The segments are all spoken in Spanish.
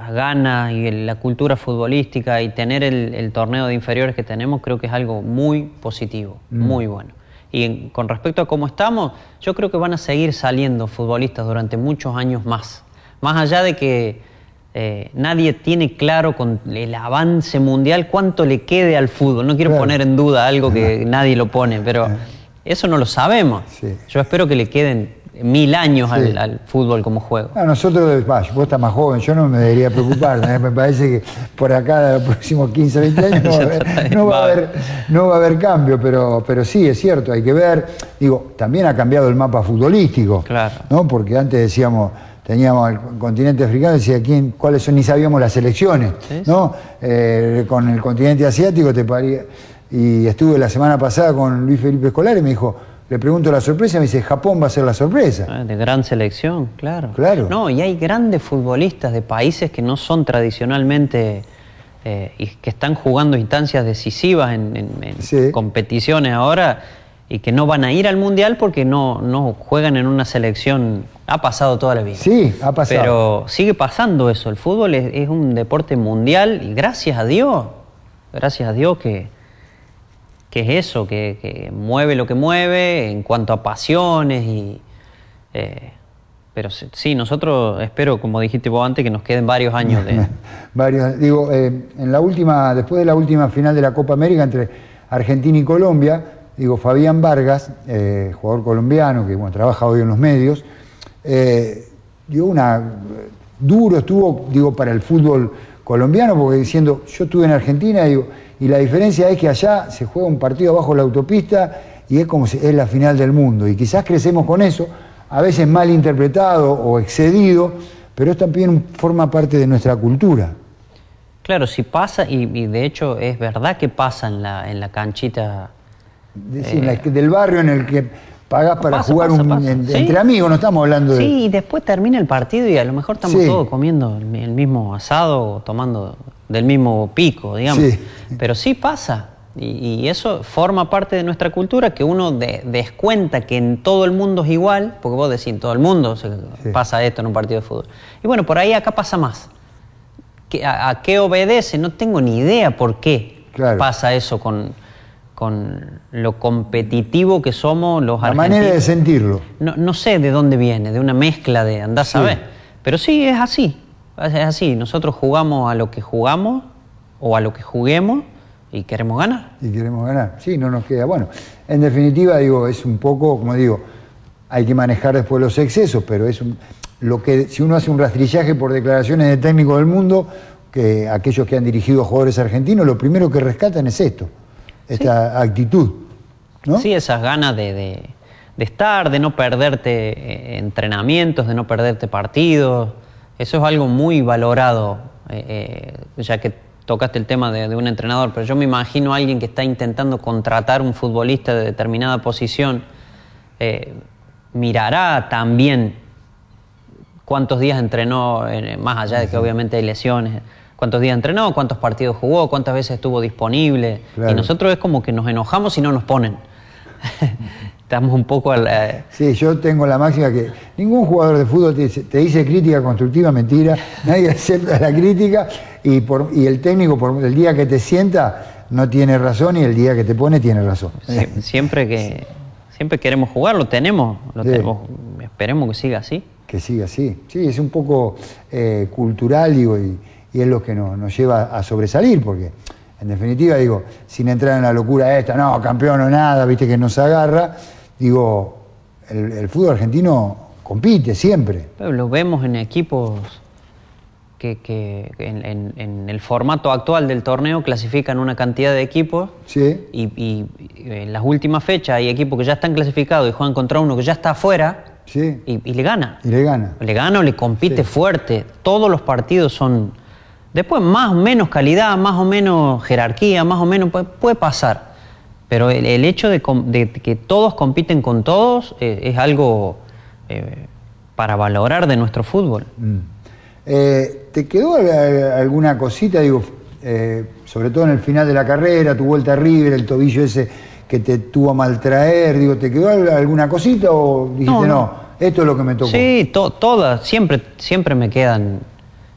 las ganas y la cultura futbolística y tener el torneo de inferiores que tenemos, creo que es algo muy positivo, muy bueno. Y con respecto a cómo estamos, yo creo que van a seguir saliendo futbolistas durante muchos años más. Más allá de que nadie tiene claro con el avance mundial cuánto le quede al fútbol. No quiero poner en duda algo que nadie lo pone, pero eso no lo sabemos. Sí. Yo espero que le queden 1000 años al fútbol como juego. Nosotros, vos estás más joven, yo no me debería preocupar. Me parece que por acá, los próximos 15, 20 años no va a haber cambio, pero sí, es cierto, hay que ver. Digo, también ha cambiado el mapa futbolístico, claro, ¿no? Porque antes decíamos, teníamos el continente africano, decía cuáles son, ni sabíamos las selecciones, ¿no? Con el continente asiático y estuve la semana pasada con Luis Felipe Scolari y me dijo, le pregunto la sorpresa, me dice, Japón va a ser la sorpresa. De gran selección, claro. Claro. No, y hay grandes futbolistas de países que no son tradicionalmente y que están jugando instancias decisivas en competiciones ahora y que no van a ir al Mundial porque no juegan en una selección. Ha pasado toda la vida. Sí, ha pasado. Pero sigue pasando eso. El fútbol es un deporte mundial y gracias a Dios que es eso, que mueve lo que mueve en cuanto a pasiones pero sí, nosotros espero, como dijiste vos antes, que nos queden varios años de... Digo, después de la última final de la Copa América entre Argentina y Colombia, digo, Fabián Vargas, jugador colombiano que trabaja hoy en los medios, duro estuvo, para el fútbol colombiano, porque diciendo, yo estuve en Argentina, y la diferencia es que allá se juega un partido abajo de la autopista y es como si es la final del mundo. Y quizás crecemos con eso, a veces mal interpretado o excedido, pero esto también forma parte de nuestra cultura. Claro, sí pasa, y de hecho es verdad que pasa en la canchita. Del barrio en el que pagás para jugar entre amigos, no estamos hablando de... Sí, y después termina el partido y a lo mejor estamos todos comiendo el mismo asado o tomando del mismo pico, digamos. Sí. Pero sí pasa, y eso forma parte de nuestra cultura, que uno descuenta que en todo el mundo es igual, porque vos decís, en todo el mundo pasa esto en un partido de fútbol. Y bueno, por ahí acá pasa más. ¿A qué obedece? No tengo ni idea por qué pasa eso con lo competitivo que somos los argentinos. La manera de sentirlo. No sé de dónde viene, de una mezcla de andás a ver. Pero sí, es así. Es así. Nosotros jugamos a lo que jugamos o a lo que juguemos y queremos ganar. Y queremos ganar. Sí, no nos queda. Bueno, en definitiva, es un poco, como digo, hay que manejar después los excesos, pero si uno hace un rastrillaje por declaraciones de técnicos del mundo, que aquellos que han dirigido jugadores argentinos, lo primero que rescatan es esto. Esta actitud, ¿no? Sí, esas ganas de estar, de no perderte entrenamientos, de no perderte partidos. Eso es algo muy valorado, ya que tocaste el tema de un entrenador, pero yo me imagino a alguien que está intentando contratar un futbolista de determinada posición, mirará también cuántos días entrenó, más allá de que obviamente hay lesiones. Cuántos días entrenó, cuántos partidos jugó, cuántas veces estuvo disponible. Claro. Y nosotros es como que nos enojamos si no nos ponen. Estamos un poco Sí, yo tengo la máxima que ningún jugador de fútbol te dice crítica constructiva, mentira. Nadie acepta la crítica y el técnico, por el día que te sienta, no tiene razón y el día que te pone tiene razón. Sí, siempre queremos jugar, lo tenemos. Esperemos que siga así. Que siga así. Sí, es un poco cultural, y es lo que nos lleva a sobresalir, porque en definitiva, sin entrar en la locura no, campeón o nada, viste que nos agarra, el fútbol argentino compite siempre. Pero lo vemos en equipos que en el formato actual del torneo clasifican una cantidad de equipos y en las últimas fechas hay equipos que ya están clasificados y juegan contra uno que ya está afuera y le gana. Y le gana. Le gana o le compite fuerte. Todos los partidos son... Después más o menos calidad, más o menos jerarquía, más o menos puede pasar. Pero el hecho de que todos compiten con todos es algo para valorar de nuestro fútbol. ¿Te quedó alguna cosita, sobre todo en el final de la carrera, tu vuelta a River, el tobillo ese que te tuvo a maltraer, ¿te quedó alguna cosita o dijiste no, esto es lo que me tocó? Sí, todas, siempre me quedan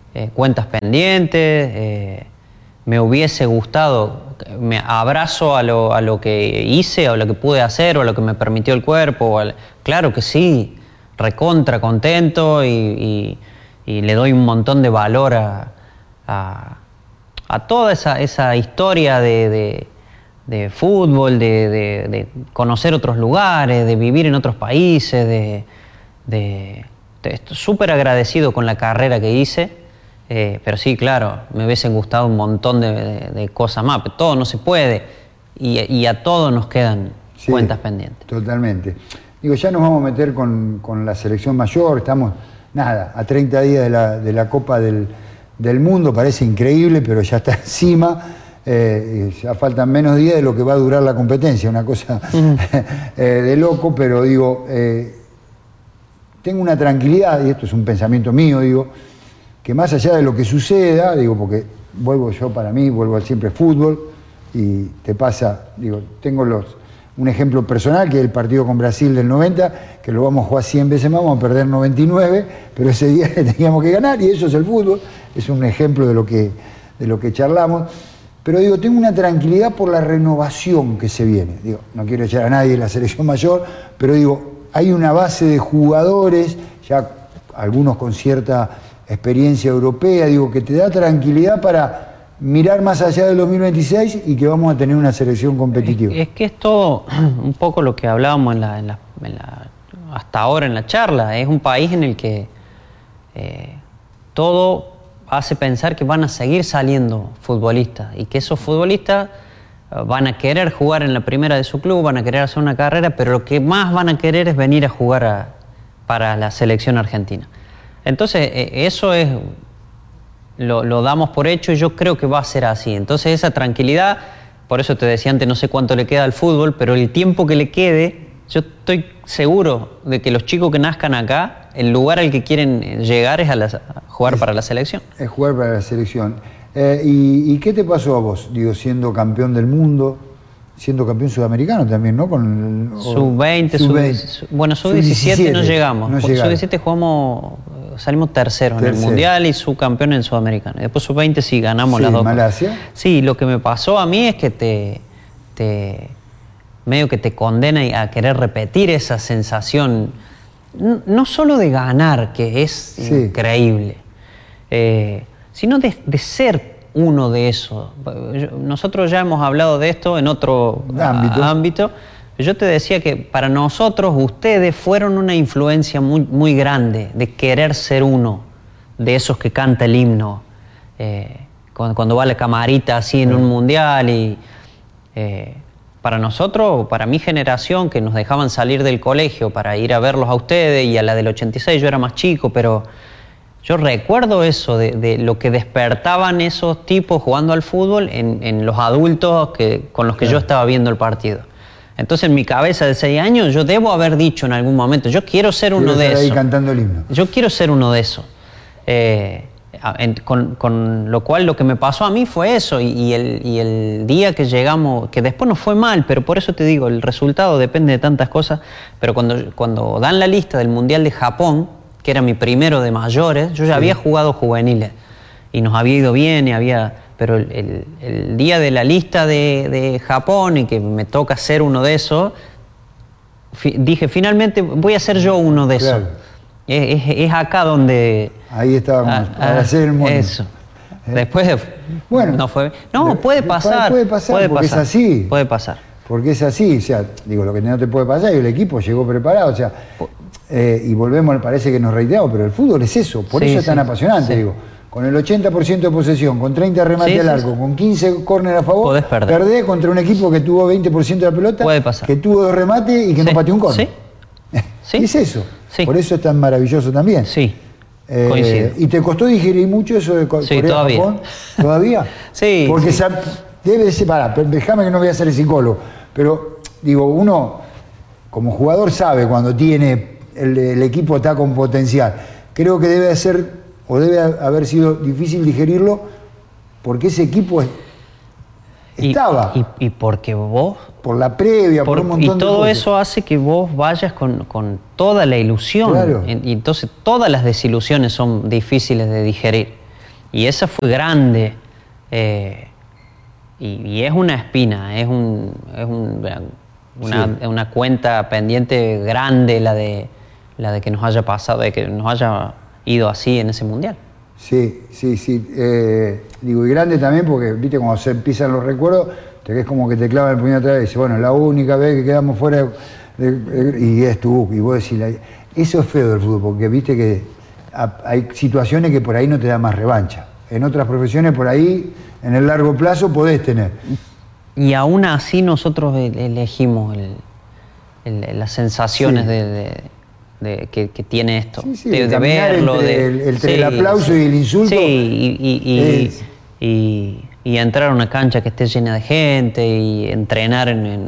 cuentas pendientes, me hubiese gustado, me abrazo a lo que hice, o a lo que pude hacer, o a lo que me permitió el cuerpo. Claro que sí, recontra contento y le doy un montón de valor a toda esa historia de fútbol, de conocer otros lugares, de vivir en otros países, estoy súper agradecido con la carrera que hice, pero sí, claro, me hubiesen gustado un montón de cosas más, pero todo no se puede y a todos nos quedan cuentas pendientes. Totalmente. Digo, ya nos vamos a meter con la selección mayor, estamos, a 30 días de la Copa del Mundo, parece increíble, pero ya está encima. Ya faltan menos días de lo que va a durar la competencia, una cosa de loco, pero digo, tengo una tranquilidad, y esto es un pensamiento mío, digo, que más allá de lo que suceda, digo, porque vuelvo al siempre fútbol, y te pasa, digo, tengo un ejemplo personal, que es el partido con Brasil del 90, que lo vamos a jugar 100 veces más, vamos a perder 99, pero ese día teníamos que ganar, y eso es el fútbol, es un ejemplo de lo que charlamos. Pero digo, tengo una tranquilidad por la renovación que se viene. Digo, no quiero echar a nadie de la selección mayor, pero digo, hay una base de jugadores, ya algunos con cierta experiencia europea, digo, que te da tranquilidad para mirar más allá del 2026 y que vamos a tener una selección competitiva. Es que es todo un poco lo que hablábamos hasta ahora en la charla. Es un país en el que todo hace pensar que van a seguir saliendo futbolistas y que esos futbolistas van a querer jugar en la primera de su club, van a querer hacer una carrera, pero lo que más van a querer es venir a jugar para la selección argentina. Entonces, eso lo damos por hecho y yo creo que va a ser así. Entonces, esa tranquilidad, por eso te decía antes, no sé cuánto le queda al fútbol, pero el tiempo que le quede, yo estoy seguro de que los chicos que nazcan acá, el lugar al que quieren llegar es a jugar para la selección. Es jugar para la selección. ¿Y qué te pasó a vos? Digo, siendo campeón del mundo, siendo campeón sudamericano también, ¿no? Sub-20, sub-17 no llegamos. Sub-17 salimos terceros en el Mundial y subcampeón en Sudamericano. Después sub-20 sí ganamos las dos. Malasia. Sí, lo que me pasó a mí es que medio que te condena a querer repetir esa sensación, no solo de ganar, que es increíble, sino de ser uno de esos. Nosotros ya hemos hablado de esto en otro ámbito. Yo te decía que para nosotros, ustedes fueron una influencia muy, muy grande de querer ser uno de esos que canta el himno, cuando va la camarita así en un mundial y... para nosotros, para mi generación, que nos dejaban salir del colegio para ir a verlos a ustedes, y a la del 86 yo era más chico, pero yo recuerdo eso, de lo que despertaban esos tipos jugando al fútbol en los adultos con los que yo estaba viendo el partido. Entonces en mi cabeza de 6 años yo debo haber dicho en algún momento, yo quiero ser uno de esos. Ahí cantando el himno. Yo quiero ser uno de esos. Con lo cual lo que me pasó a mí fue eso, y el día que llegamos, que después nos fue mal, pero por eso te digo, el resultado depende de tantas cosas, pero cuando dan la lista del Mundial de Japón, que era mi primero de mayores, yo ya había jugado juveniles y nos había ido bien, pero el día de la lista de Japón y que me toca ser uno de esos, dije, finalmente voy a ser yo uno de esos. Es acá donde... Ahí estábamos, para hacer el mundo. Eso. Después, bueno, no fue... No, puede pasar. Porque es así. Puede pasar. Porque es así, o sea, digo, lo que no te puede pasar, y el equipo llegó preparado, o sea, y volvemos, parece que nos reiteramos, pero el fútbol es eso, por eso es tan apasionante, digo. Con el 80% de posesión, con 30 remates al arco, con 15 córner a favor, podés perder. Perdés contra un equipo que tuvo 20% de la pelota, puede pasar. Que tuvo 2 remates y que no pateó un córner. Sí. Es eso. Por eso es tan maravilloso también. Sí. Coincido. ¿Y te costó digerir mucho eso de Corea todavía. Japón? ¿Todavía? Sí. Porque debe ser, déjame que no voy a ser el psicólogo, pero digo, uno como jugador sabe cuando tiene el equipo está con potencial. Creo que debe ser o debe haber sido difícil digerirlo porque ese equipo estaba. Y porque vos... Por la previa, por un montón de cosas. Y todo eso hace que vos vayas con toda la ilusión. Claro. Y entonces todas las desilusiones son difíciles de digerir. Y esa fue grande. Y es una espina, es una cuenta pendiente grande la de que nos haya pasado, de que nos haya ido así en ese mundial. Sí. Digo, y grande también porque, viste, cuando se empiezan los recuerdos, es como que te clavan el puño otra vez y dices, bueno, la única vez que quedamos fuera y es tú, y vos decís, eso es feo del fútbol, porque viste que hay situaciones que por ahí no te da más revancha. En otras profesiones por ahí, en el largo plazo, podés tener. Y aún así nosotros elegimos las sensaciones que tiene esto. De verlo, entre el aplauso y el insulto. Sí, y entrar a una cancha que esté llena de gente y entrenar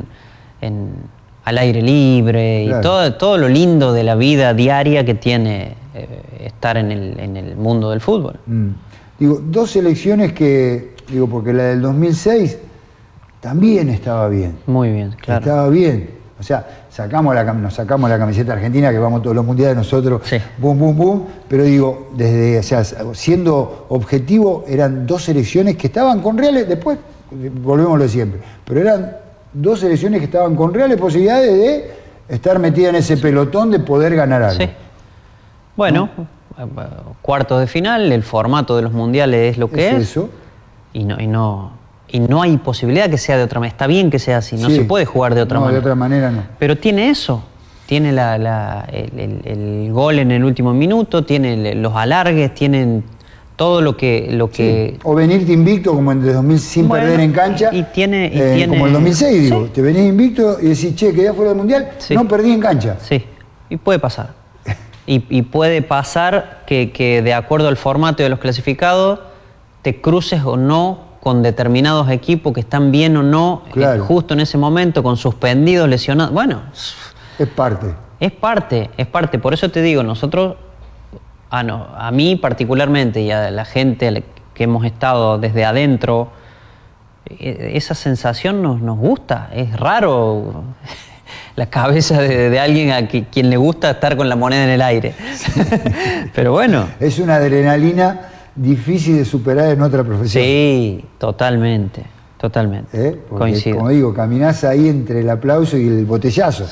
al aire libre, claro. Y todo lo lindo de la vida diaria que tiene estar en el mundo del fútbol. Digo, dos selecciones que, porque la del 2006 también estaba bien. Muy bien, claro. Estaba bien. O sea, nos sacamos la camiseta argentina, que vamos todos los mundiales nosotros, sí. Boom, boom, boom. Pero digo, siendo objetivo, eran dos selecciones que estaban con reales, después volvemos a lo de siempre, pero eran dos selecciones que estaban con reales posibilidades de estar metidas en ese pelotón de poder ganar algo. Sí. Bueno, ¿no? Cuartos de final, el formato de los mundiales es lo que es. Eso. Y no hay posibilidad que sea de otra manera. Está bien que sea así, no se puede jugar de otra manera. No, de otra manera no. Pero tiene eso, tiene el gol en el último minuto, tiene los alargues, tienen todo lo que... Sí. O venirte invicto como en el 2000 sin perder en cancha. Y tiene como el 2006, digo. Sí. Te venís invicto y decís, che, quedé fuera del mundial, no perdí en cancha. Sí, y puede pasar. y puede pasar que de acuerdo al formato de los clasificados te cruces o no con determinados equipos que están bien o no, claro. Justo en ese momento, con suspendidos, lesionados. Bueno, es parte. Es parte. Por eso te digo, nosotros, a mí particularmente y a la gente que hemos estado desde adentro, esa sensación nos gusta. Es raro la cabeza de alguien a quien le gusta estar con la moneda en el aire. Sí. Pero bueno. Es una adrenalina difícil de superar en otra profesión. Sí, totalmente. Porque, coincido. Como digo, caminás ahí entre el aplauso y el botellazo.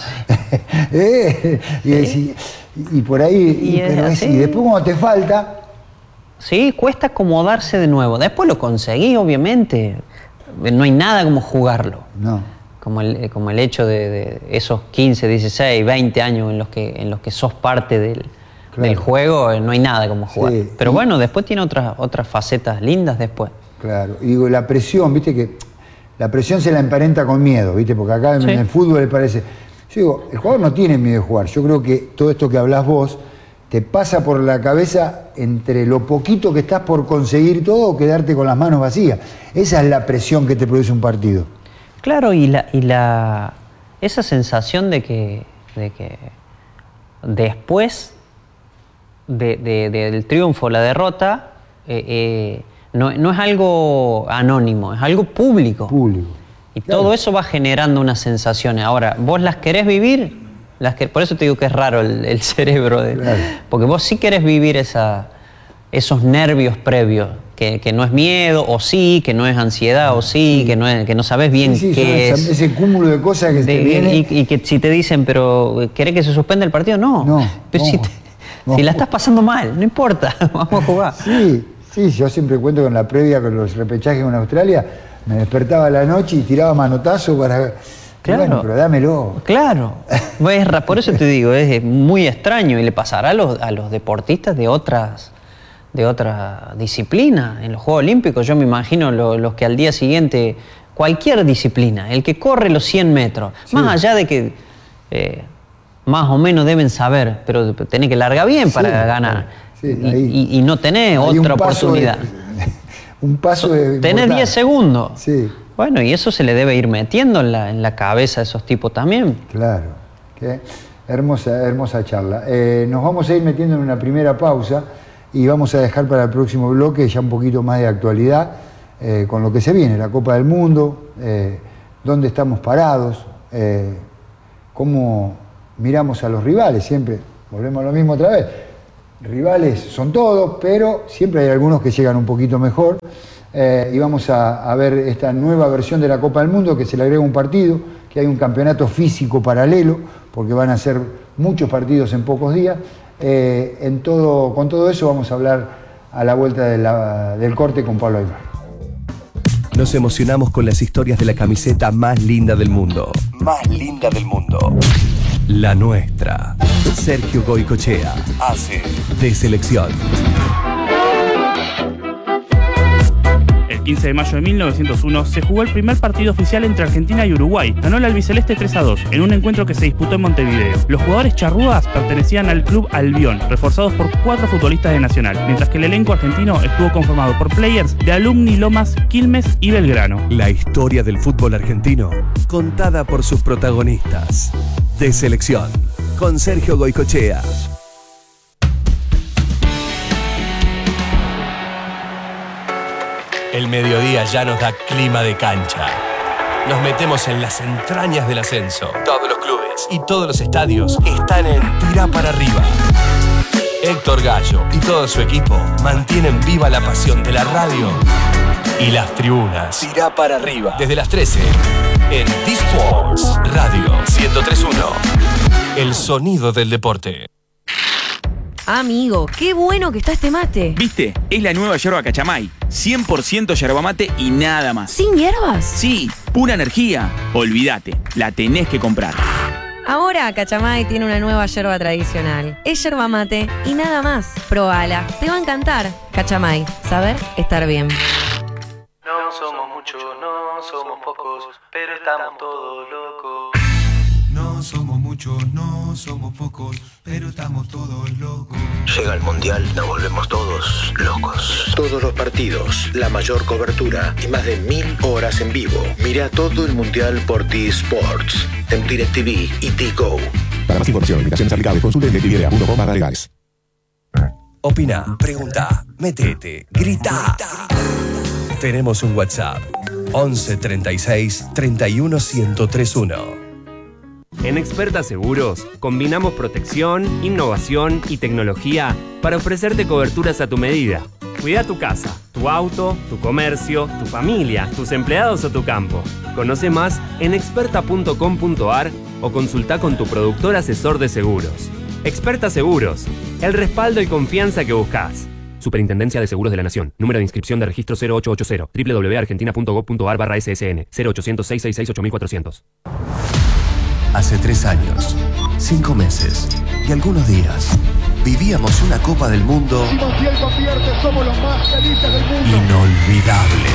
Y por ahí, y después cuando te falta... Sí, cuesta acomodarse de nuevo. Después lo conseguí, obviamente. No hay nada como jugarlo. No. Como el hecho de esos 15, 16, 20 años en los que sos parte del juego, no hay nada como jugar. Sí. Pero bueno, después tiene otras facetas lindas después. Claro, y digo, la presión, viste que la presión se la emparenta con miedo, viste, porque acá en el fútbol le parece... Yo digo, el jugador no tiene miedo de jugar, yo creo que todo esto que hablás vos te pasa por la cabeza entre lo poquito que estás por conseguir todo o quedarte con las manos vacías. Esa es la presión que te produce un partido. Claro, esa sensación de que después del triunfo o la derrota no es algo anónimo, es algo público. Y claro. Todo eso va generando unas sensaciones. Ahora, vos las querés vivir, por eso te digo que es raro el cerebro, claro. Porque vos sí querés vivir esos nervios previos, que no es miedo, o sí, que no es ansiedad, o sí, que no sabés bien qué es. Ese cúmulo de cosas que te viene. Y que si te dicen, pero ¿querés que se suspenda el partido? No. Pero si la estás pasando mal, no importa, vamos a jugar. Sí, yo siempre cuento con la previa, con los repechajes en Australia, me despertaba a la noche y tiraba manotazo para... Claro, bueno, pero dámelo. Claro, por eso te digo, es muy extraño y le pasará a los deportistas de otras disciplinas. En los Juegos Olímpicos yo me imagino los que al día siguiente, cualquier disciplina, el que corre los 100 metros, más allá de que más o menos deben saber, pero tenés que largar bien para ganar. Y no tenés otra oportunidad. Un paso de... Tenés 10 segundos. Sí. Bueno, y eso se le debe ir metiendo en la cabeza a esos tipos también. Claro. Qué hermosa charla. Nos vamos a ir metiendo en una primera pausa y vamos a dejar para el próximo bloque ya un poquito más de actualidad con lo que se viene, la Copa del Mundo, dónde estamos parados, cómo miramos a los rivales, siempre volvemos a lo mismo otra vez. rivales son todos, pero siempre hay algunos que llegan un poquito mejor. Y vamos a ver esta nueva versión de la Copa del Mundo, que se le agrega un partido, que hay un campeonato físico paralelo, porque van a ser muchos partidos en pocos días. Con todo eso vamos a hablar a la vuelta del corte con Pablo Aimar. Nos emocionamos con las historias de la camiseta más linda del mundo. Más linda del mundo. La nuestra. Sergio Goycochea hace de selección. El 15 de mayo de 1901 se jugó el primer partido oficial entre Argentina y Uruguay. Ganó el albiceleste 3-2 en un encuentro que se disputó en Montevideo. Los jugadores charrúas pertenecían al club Albión, reforzados por 4 futbolistas de Nacional, mientras que el elenco argentino estuvo conformado por players de Alumni, Lomas, Quilmes y Belgrano. La historia del fútbol argentino, contada por sus protagonistas. De selección, con Sergio Goycochea. El mediodía ya nos da clima de cancha. Nos metemos en las entrañas del ascenso. Todos los clubes y todos los estadios están en Tirá para arriba. Héctor Gallo y todo su equipo mantienen viva la pasión de la radio y las tribunas. Tirá para arriba. Desde las 13 en D-Sports Radio 103.1. El sonido del deporte. Amigo, qué bueno que está este mate. ¿Viste? Es la nueva yerba Cachamay. 100% yerba mate y nada más. ¿Sin hierbas? Sí, pura energía. Olvídate, la tenés que comprar. Ahora Cachamay tiene una nueva yerba tradicional. Es yerba mate y nada más. Probala, te va a encantar. Cachamay, saber estar bien. No somos muchos, no somos pocos, pero estamos todos locos. No somos muchos, no somos pocos, pero estamos todos locos. Llega el Mundial, nos volvemos todos locos. Todos los partidos, la mayor cobertura y más de 1000 horas en vivo. Mira todo el Mundial por T-Sports, en DirecTV y T-Go. Para más información, invitaciones aplicables, consulte en DirecTV.com/legales. Opina, pregunta, metete, grita. Tenemos un WhatsApp: 11 36 31 1031. En Experta Seguros, combinamos protección, innovación y tecnología para ofrecerte coberturas a tu medida. Cuida tu casa, tu auto, tu comercio, tu familia, tus empleados o tu campo. Conoce más en experta.com.ar o consulta con tu productor asesor de seguros. Experta Seguros, el respaldo y confianza que buscas. Superintendencia de Seguros de la Nación. Número de inscripción de registro 0880. www.argentina.gov.ar/SSN. 0800 666 8400. Hace 3 años, 5 meses y algunos días, vivíamos una Copa del Mundo somos los más felices del mundo. Inolvidable.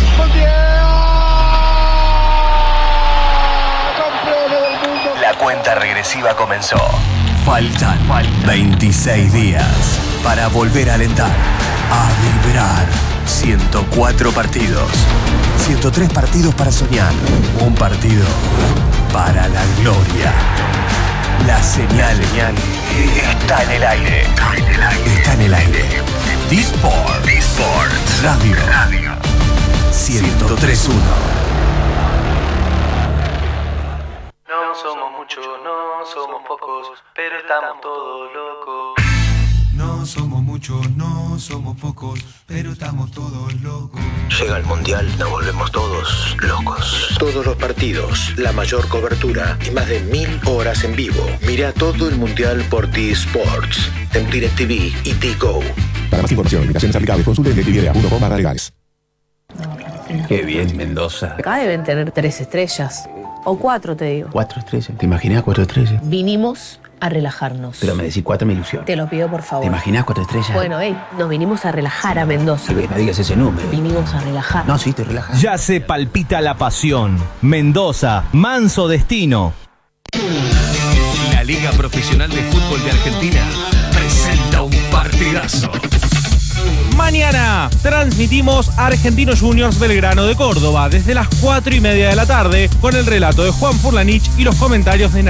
¡Campeones del mundo! La cuenta regresiva comenzó. Faltan 26 días para volver a alentar, a vibrar. 104 partidos, 103 partidos para soñar, un partido para la gloria. La señal está en el aire. Está en el aire. D-Sports Radio 103.1. No somos muchos, no somos pocos, pero estamos todos locos. No somos muchos, no somos pocos, pero estamos todos locos. Llega el Mundial, nos volvemos todos locos. Todos los partidos, la mayor cobertura y más de 1000 horas en vivo. Mira todo el Mundial por T-Sports, en DirecTV y T-Go. Para más información, invitaciones aplicables, consulte en DirecTV.com/legales. Qué bien, Mendoza. Acá deben tener 3 estrellas. O 4, te digo. 4 estrellas. ¿Te imaginas 4 estrellas? Vinimos a relajarnos. Pero me decís 4 me ilusión. Te lo pido, por favor. ¿Te imaginas 4 estrellas? Bueno, nos vinimos a relajar a Mendoza. Que no digas ese número. Vinimos a relajar. No, sí, te relajas. Ya se palpita la pasión. Mendoza, manso destino. La Liga Profesional de Fútbol de Argentina presenta un partidazo. Mañana transmitimos Argentinos Juniors Belgrano de Córdoba desde las 4:30 de la tarde con el relato de Juan Furlanich y los comentarios de